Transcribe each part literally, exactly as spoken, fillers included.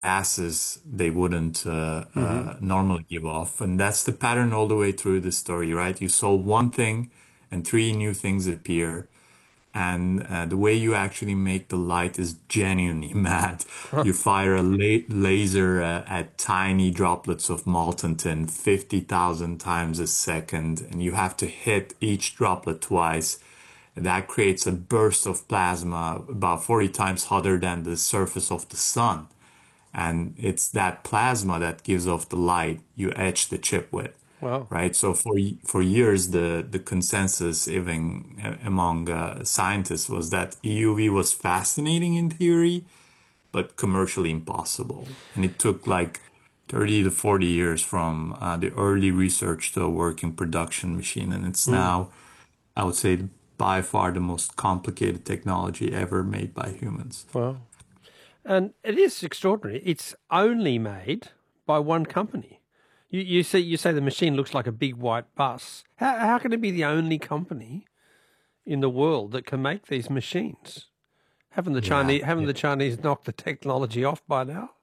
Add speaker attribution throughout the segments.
Speaker 1: gases they wouldn't uh,
Speaker 2: Hmm.
Speaker 1: uh, normally give off. And that's the pattern all the way through the story, right? You solve one thing and three new things appear. And uh, the way you actually make the light is genuinely mad. You fire a la laser uh, at tiny droplets of molten tin fifty thousand times a second, and you have to hit each droplet twice. That creates a burst of plasma about forty times hotter than the surface of the sun. And it's that plasma that gives off the light you etch the chip with,
Speaker 2: Wow.
Speaker 1: right? So for for years, the the consensus even among uh, scientists was that E U V was fascinating in theory, but commercially impossible. And it took like thirty to forty years from uh, the early research to a working production machine, and it's
Speaker 2: Mm.
Speaker 1: now, I would say, by far the most complicated technology ever made by humans.
Speaker 2: Wow. And it is extraordinary. It's only made by one company. You, you say you say the machine looks like a big white bus. How how can it be the only company in the world that can make these machines? Haven't the
Speaker 1: Yeah.
Speaker 2: Chinese haven't the Chinese knocked the technology off by now?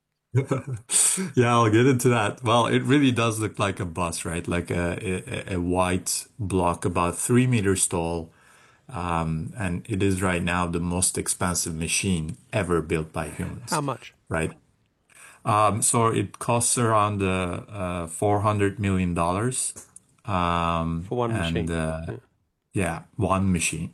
Speaker 1: Yeah, I'll get into that. Well, it really does look like a bus, right? Like a, a, a white block about three meters tall. Um, and it is right now the most expensive machine ever built by
Speaker 2: How
Speaker 1: humans,
Speaker 2: much
Speaker 1: right? Um, so it costs around uh, uh, four hundred million dollars. Um,
Speaker 2: for one
Speaker 1: and
Speaker 2: machine?
Speaker 1: uh,
Speaker 2: Yeah.
Speaker 1: yeah, one machine.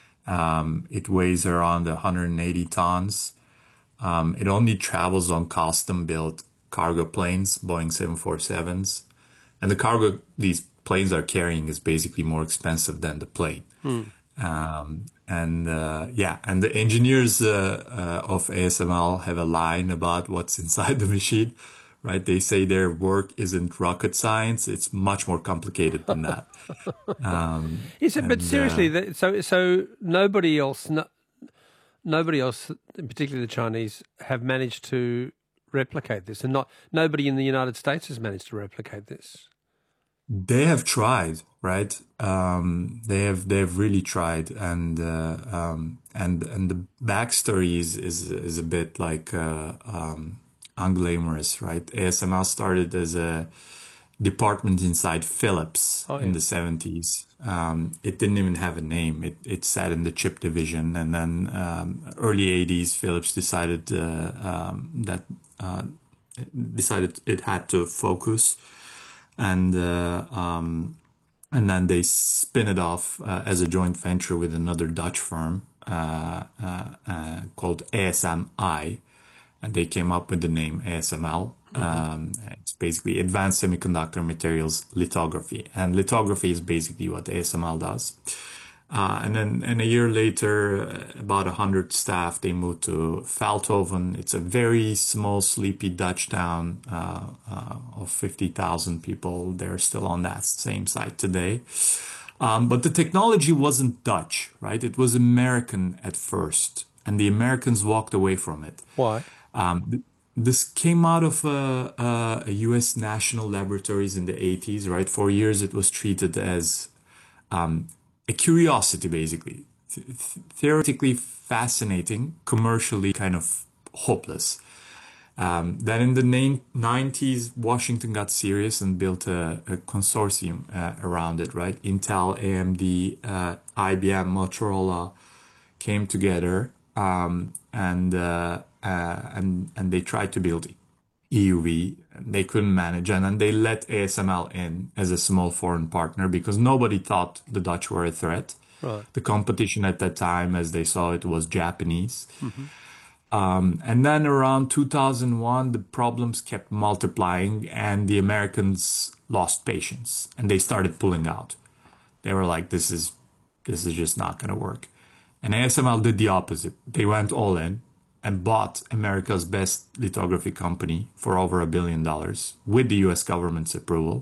Speaker 1: Um, it weighs around one hundred eighty tons. Um, it only travels on custom-built cargo planes, Boeing seven forty-sevens. And the cargo these planes are carrying is basically more expensive than the plane.
Speaker 2: Hmm.
Speaker 1: Um, and uh, yeah, and the engineers uh, uh, of A S M L have a line about what's inside the machine, right? They say their work isn't rocket science; it's much more complicated than that. Um,
Speaker 2: Is it? But
Speaker 1: and uh,
Speaker 2: seriously, that, so so nobody else, no, nobody else, particularly the Chinese, have managed to replicate this, and not nobody in the United States has managed to replicate this.
Speaker 1: They have tried, right? Um, they have they have really tried, and uh, um, and and the backstory is is is a bit like uh, um, unglamorous, right? A S M L started as a department inside Philips
Speaker 2: Oh
Speaker 1: in
Speaker 2: yeah.
Speaker 1: the seventies. Um, it didn't even have a name. It it sat in the chip division, and then um, early eighties, Philips decided uh, um, that uh, decided it had to focus and uh, um, and then they spin it off uh, as a joint venture with another Dutch firm uh, uh, uh, called A S M I, and they came up with the name A S M L.
Speaker 2: Hmm.
Speaker 1: Um, it's basically Advanced Semiconductor Materials Lithography, and lithography is basically what A S M L does. Uh, and then and a year later, uh, about a hundred staff, they moved to Veldhoven. It's a very small, sleepy Dutch town uh, uh, of fifty thousand people. They're still on that same site today. Um, but the technology wasn't Dutch, right? It was American at first, and the Americans walked away from it.
Speaker 2: Why?
Speaker 1: Um, th- this came out of uh, uh, a U S national laboratories in the eighties, right? For years, it was treated as a curiosity, basically. Th- theoretically fascinating, commercially kind of hopeless. Um, then in the nin- nineties, Washington got serious and built a, a consortium uh, around it, right? Intel, A M D, uh, I B M, Motorola came together um, and, uh, uh, and, and they tried to build E U V. They couldn't manage, and then they let A S M L in as a small foreign partner because nobody thought the Dutch were a threat.
Speaker 2: Right.
Speaker 1: The competition at that time, as they saw it, was Japanese.
Speaker 2: Hmm.
Speaker 1: Um, and then around two thousand one, the problems kept multiplying, and the Americans lost patience and they started pulling out. They were like, "This is this is just not going to work." And A S M L did the opposite. They went all in and bought America's best lithography company for over a billion dollars with the U S government's approval.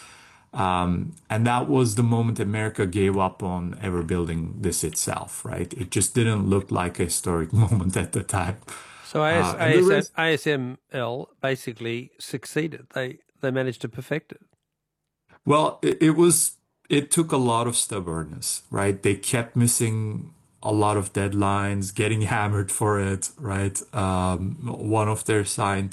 Speaker 1: Um, and that was the moment America gave up on ever building this itself, right? It just didn't look like a historic moment at the time.
Speaker 2: So AS,
Speaker 1: Uh, and the rest,
Speaker 2: A S M L basically succeeded. They they managed to perfect it.
Speaker 1: well, it, it was, it took a lot of stubbornness, right? They kept missing a lot of deadlines, getting hammered for it, right? Um, one of their scientists